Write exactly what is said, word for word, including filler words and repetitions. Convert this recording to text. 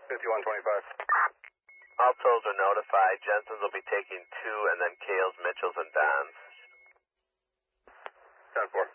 fifty-one twenty-five. All tolls are notified. Jensen's will be taking two, and then Kales, Mitchells, and Don's. ten four.